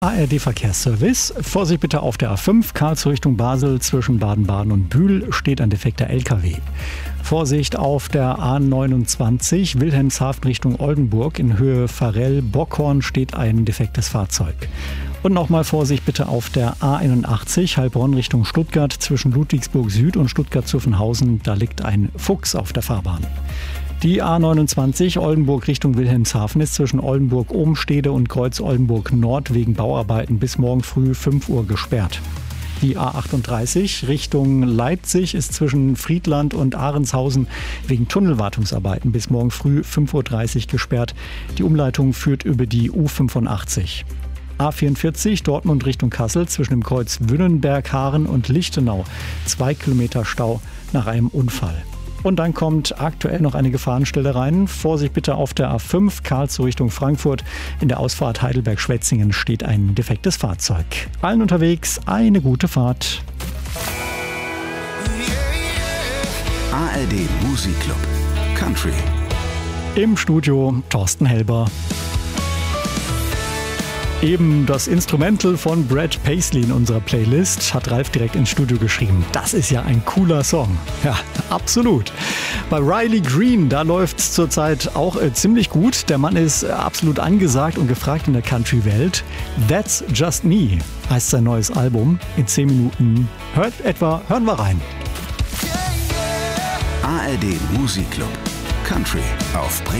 ARD Verkehrsservice. Vorsicht bitte auf der A5, Karlsruhe Richtung Basel zwischen Baden-Baden und Bühl steht ein defekter LKW. Vorsicht auf der A29, Wilhelmshaven Richtung Oldenburg in Höhe Farell-Bockhorn steht ein defektes Fahrzeug. Und nochmal Vorsicht bitte auf der A81, Heilbronn Richtung Stuttgart zwischen Ludwigsburg Süd und Stuttgart-Zuffenhausen. Da liegt ein Fuchs auf der Fahrbahn. Die A29 Oldenburg Richtung Wilhelmshaven ist zwischen Oldenburg-Obenstede und Kreuz-Oldenburg Nord wegen Bauarbeiten bis morgen früh 5 Uhr gesperrt. Die A38 Richtung Leipzig ist zwischen Friedland und Ahrenshausen wegen Tunnelwartungsarbeiten bis morgen früh 5.30 Uhr gesperrt. Die Umleitung führt über die U85. A44 Dortmund Richtung Kassel zwischen dem Kreuz Wünnenberg-Haaren und Lichtenau. 2 Kilometer Stau nach einem Unfall. Und dann kommt aktuell noch eine Gefahrenstelle rein. Vorsicht bitte auf der A5 Karlsruhe Richtung Frankfurt. In der Ausfahrt Heidelberg-Schwetzingen steht ein defektes Fahrzeug. Allen unterwegs eine gute Fahrt. ARD Musikclub Country. Im Studio Thorsten Helber. Eben das Instrumental von Brad Paisley in unserer Playlist hat Ralf direkt ins Studio geschrieben. Das ist ja ein cooler Song. Ja, absolut. Bei Riley Green, da läuft es zurzeit auch ziemlich gut. Der Mann ist absolut angesagt und gefragt in der Country-Welt. That's Just Me heißt sein neues Album. In 10 Minuten hören wir rein. ARD Musikclub Country auf Bremen.